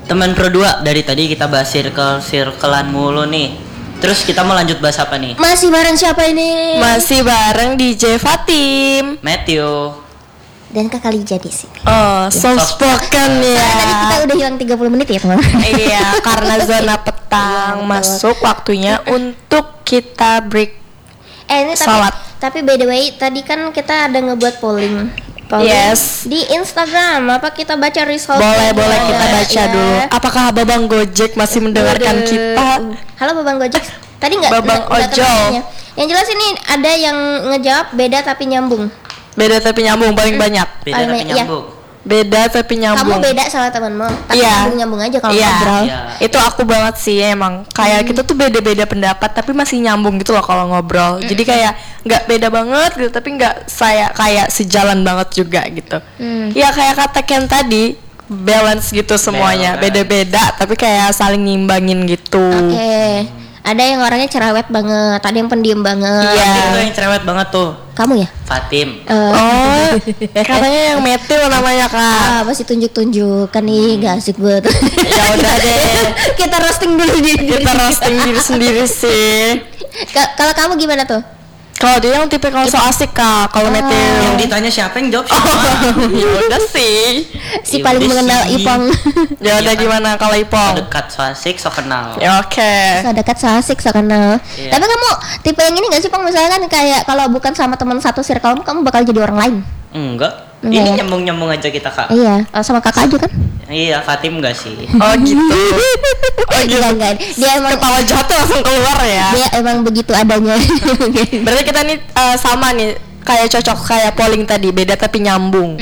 Teman Pro 2, dari tadi kita bahas circle-circlean mulu nih. Terus kita mau lanjut bahas apa nih? Masih bareng siapa ini? Masih bareng DJ Fatim, Matthew, dan Kak Kalija di sini. oh soft spoken ya. Tadi kita udah hilang 30 menit ya teman. Iya, karena zona petang Iya, masuk waktunya untuk kita break Ini salat. tapi by the way tadi kan kita ada ngebuat polling. Yes. Di Instagram, apa kita baca result? Boleh kita baca ya. dulu. Apakah Babang Gojek masih mendengarkan kita? Halo Babang Gojek. Tadi nggak Babang nggak Ojol. kedengarannya. Yang jelas ini ada yang ngejawab beda tapi nyambung. Beda tapi nyambung paling banyak. beda Paling tapi banyak, iya. nyambung. Beda tapi nyambung. Kamu beda sama temanmu, tapi Iya. nyambung aja kalau Iya. ngobrol. Iya. Itu aku banget sih emang. Kayak kita tuh beda-beda pendapat tapi masih nyambung gitu loh kalau ngobrol. Jadi kayak nggak beda banget gitu tapi nggak saya kayak sejalan banget juga gitu. Ya kayak kata Ken tadi, balance gitu semuanya. Balance. Beda-beda tapi kayak saling ngimbangin gitu. Oke. Ada yang orangnya cerewet banget, ada yang pendiam banget. Iya. Itu yang cerewet banget tuh, Kamu ya? Fatim. Oh, katanya yang Matthew namanya Kak. Masih tunjuk-tunjuk kan nih, gak asik banget. Ya udah deh. Kita roasting dulu Kita roasting diri sendiri sih. Kalau kamu gimana tuh? Kalau dia yang tipe kalau so asik Kak, kalau Matthew. Yang ditanya siapa yang jawab siapa? Ya udah sih. Si Ya paling udah mengenal sih. Ipong. Ya udah Iya kan? gimana kalau So Ipong? dekat, so asik, so kenal. Ya oke. So dekat, so asik, so kenal. Iya. Tapi kamu tipe yang ini gak sih Pong? Misalkan kayak kalau bukan sama teman satu circle kamu bakal jadi orang lain. Enggak. Enggak Ini ya? nyambung-nyambung aja kita, Kak. Iya, sama kakak aja kan? Iya, Fatim enggak sih? Oh gitu. Oh gitu. Enggak. Dia emang Ketawa jatuh langsung keluar ya. dia emang begitu adanya. Berarti kita nih sama nih kayak cocok kayak polling tadi, beda tapi nyambung.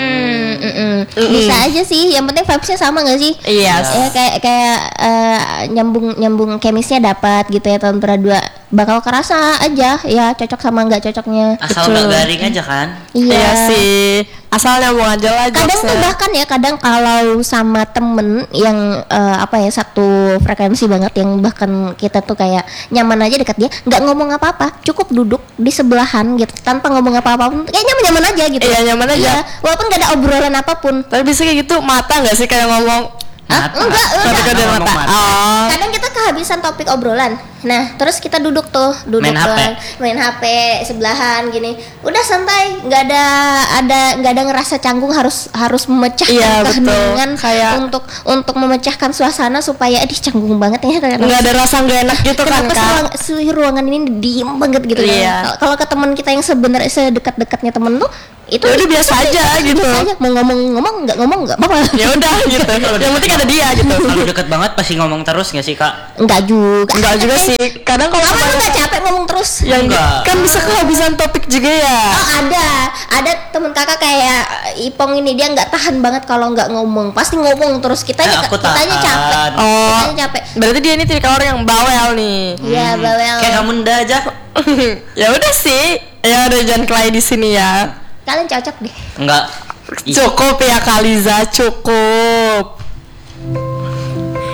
Bisa aja sih, yang penting vibes-nya sama gak sih? Iya. Ya kayak nyambung chemistry-nya dapat gitu ya, tahun berdua bakal kerasa aja ya cocok sama nggak cocoknya. Asal Betul. nggak garing aja kan? Iya sih. Asal nyambung aja lah Kadang tuh jokesnya. bahkan ya, kadang kalau sama temen yang apa ya, satu frekuensi banget, yang bahkan kita tuh kayak nyaman aja dekat dia, nggak ngomong apa-apa, cukup duduk di sebelahan gitu tanpa ngomong apa-apa pun kayak nyaman-nyaman aja gitu. Iya, nyaman aja. Iya, walaupun gak ada obrolan apapun. Tapi bisa kayak gitu mata nggak sih kayak ngomong? Hah? Mata. Enggak. Tapi kan ada Ngomong mata. mata. Oh. Kadang kita kehabisan topik obrolan. Nah, terus kita duduk Main HP. doang, main HP sebelahan gini. Udah santai, nggak ada ngerasa canggung harus memecahkan Iya, betul. keheningan Kayak- untuk memecahkan suasana supaya canggung banget ya. Nggak ada rasa nggak enak gitu kan Kenapa Kak? ruangan ini diem banget gitu kan? Iya. Kalau ke teman kita yang sebenarnya sedekat-dekatnya temen tuh, itu Ya udah biasa aja gitu. biasa aja. Mau ngomong nggak apa-apa. Ya udah gitu. Yang penting ada dia gitu. Kalau deket banget pasti ngomong terus nggak sih, Kak? Enggak juga. Enggak juga sih. Kadang kalau Kamu sama nggak capek ngomong terus? yang Enggak. kan bisa kehabisan topik juga ya. Oh, ada temen kakak kayak Ipong ini, dia nggak tahan banget kalau nggak ngomong, pasti ngomong terus. Kitanya Aku kitanya tahan. capek. Oh. Kitanya capek. Berarti dia ini tipikal orang yang bawel nih. Iya, bawel. Kayak kamu nda aja. Ya udah sih. Ya udah jangan kelahi di sini ya. Kalian cocok deh. Enggak. Ih, Cukup ya Kaliza, cukup.